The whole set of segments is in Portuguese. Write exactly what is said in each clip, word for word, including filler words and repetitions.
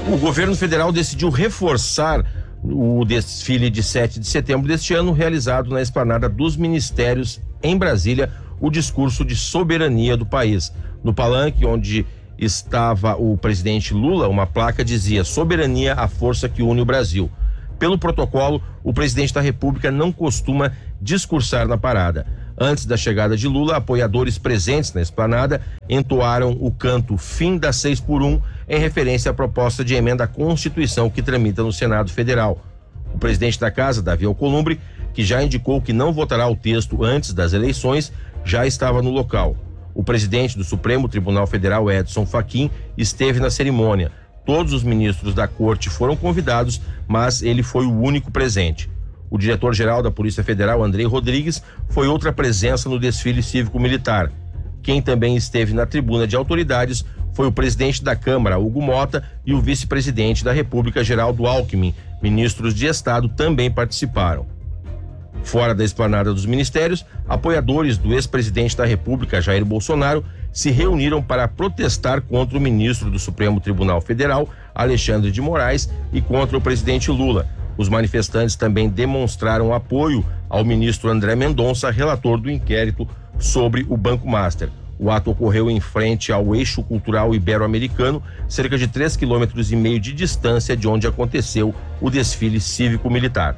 O governo federal decidiu reforçar o desfile de sete de setembro deste ano, realizado na esplanada dos ministérios em Brasília, o discurso de soberania do país. No palanque, onde estava o presidente Lula, uma placa dizia: soberania, a força que une o Brasil. Pelo protocolo, o presidente da República não costuma discursar na parada. Antes da chegada de Lula, apoiadores presentes na esplanada entoaram o canto Fim das Seis por Um, em referência à proposta de emenda à Constituição que tramita no Senado Federal. O presidente da casa, Davi Alcolumbre, que já indicou que não votará o texto antes das eleições, já estava no local. O presidente do Supremo Tribunal Federal, Edson Fachin, esteve na cerimônia. Todos os ministros da corte foram convidados, mas ele foi o único presente. O diretor-geral da Polícia Federal, Andrei Rodrigues, foi outra presença no desfile cívico-militar. Quem também esteve na tribuna de autoridades foi o presidente da Câmara, Hugo Mota, e o vice-presidente da República, Geraldo Alckmin. Ministros de Estado também participaram. Fora da esplanada dos ministérios, apoiadores do ex-presidente da República, Jair Bolsonaro, se reuniram para protestar contra o ministro do Supremo Tribunal Federal, Alexandre de Moraes, e contra o presidente Lula. Os manifestantes também demonstraram apoio ao ministro André Mendonça, relator do inquérito sobre o Banco Master. O ato ocorreu em frente ao Eixo Cultural Ibero-Americano, cerca de três quilômetros e meio de distância de onde aconteceu o desfile cívico-militar.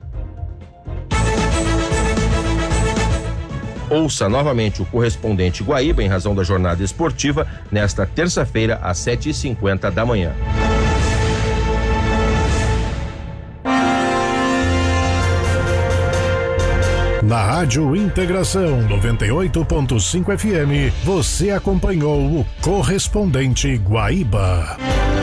Ouça novamente o correspondente Guaíba em razão da jornada esportiva nesta terça-feira às sete e cinquenta da manhã. Na Rádio Integração noventa e oito ponto cinco F M, você acompanhou o correspondente Guaíba.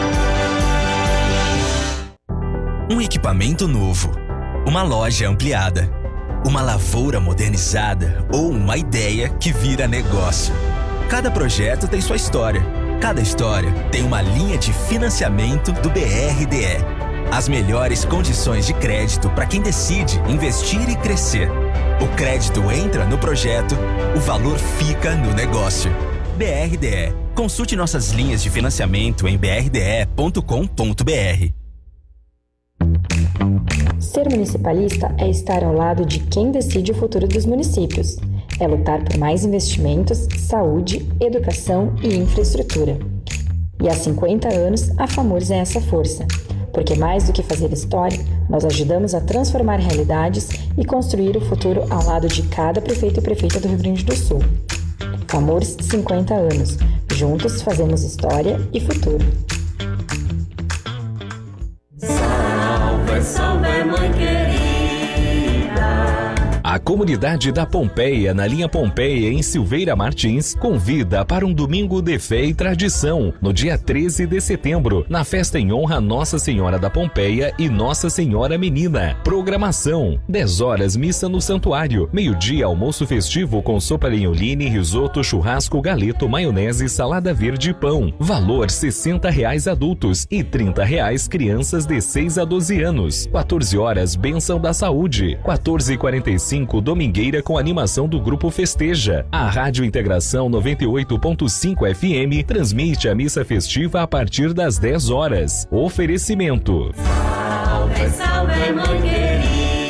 Um equipamento novo, uma loja ampliada, uma lavoura modernizada ou uma ideia que vira negócio. Cada projeto tem sua história. Cada história tem uma linha de financiamento do B R D E. As melhores condições de crédito para quem decide investir e crescer. O crédito entra no projeto, o valor fica no negócio. B R D E. Consulte nossas linhas de financiamento em b r d e ponto com ponto b r. Ser municipalista é estar ao lado de quem decide o futuro dos municípios. É lutar por mais investimentos, saúde, educação e infraestrutura. E há cinquenta anos, a FAMURS é essa força. Porque mais do que fazer história, nós ajudamos a transformar realidades e construir o futuro ao lado de cada prefeito e prefeita do Rio Grande do Sul. FAMURS, cinquenta anos. Juntos fazemos história e futuro. Salve, salve, mãe querida. A comunidade da Pompeia, na linha Pompeia, em Silveira Martins, convida para um domingo de fé e tradição, no dia treze de setembro, na festa em honra a Nossa Senhora da Pompeia e Nossa Senhora Menina. Programação: dez horas missa no santuário, meio-dia almoço festivo com sopa lenholine, risoto, churrasco, galeto, maionese, salada verde e pão. Valor sessenta reais adultos e trinta reais crianças de seis a doze anos. quatorze horas bênção da saúde. quatorze e quarenta e cinco domingueira com animação do Grupo Festeja. A Rádio Integração noventa e oito ponto cinco F M transmite a missa festiva a partir das dez horas. Oferecimento: Salve, salve, mãe querida,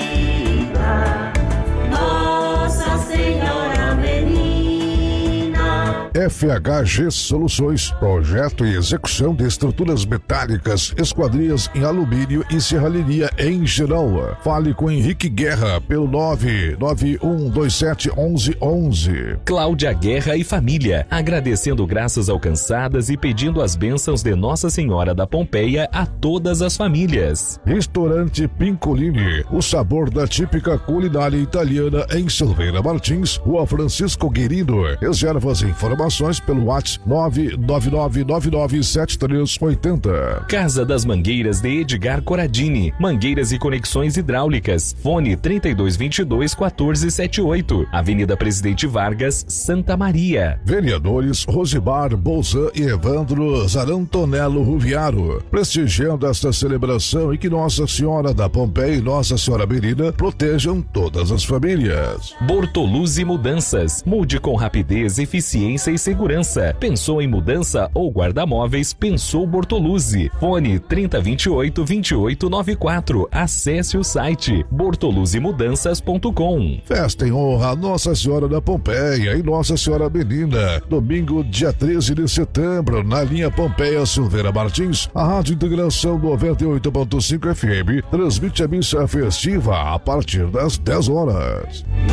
Nossa Senhora Menina. F H G Soluções, projeto e execução de estruturas metálicas, esquadrias em alumínio e serralheria em geral. Fale com Henrique Guerra pelo nove nove um dois sete um um um um. Cláudia Guerra e família, agradecendo graças alcançadas e pedindo as bênçãos de Nossa Senhora da Pompeia a todas as famílias. Restaurante Pincolini, o sabor da típica culinária italiana em Silveira Martins, Rua Francisco Guerino. Reservas e informações pelo WhatsApp nove nove nove nove nove sete três oito zero. Casa das Mangueiras de Edgar Coradini, mangueiras e conexões hidráulicas. Fone trinta e dois vinte e dois quatorze setenta e oito. Avenida Presidente Vargas, Santa Maria. Vereadores Rosimar Bolzan e Evandro Zarantonello Ruviaro, prestigiando esta celebração e que Nossa Senhora da Pompeia e Nossa Senhora Menina protejam todas as famílias. Bortoluzzi Mudanças, mude com rapidez, eficiência e segurança. Pensou em mudança ou guarda-móveis? Pensou Bortoluzzi. Fone trinta, vinte e oito, vinte e oito, noventa e quatro. Acesse o site bortoluzzi mudanças ponto com. Festa em honra a Nossa Senhora da Pompeia e Nossa Senhora Benina. Domingo, dia treze de setembro, na linha Pompeia Silveira Martins, a Rádio Integração noventa e oito ponto cinco F M transmite a missa festiva a partir das dez horas.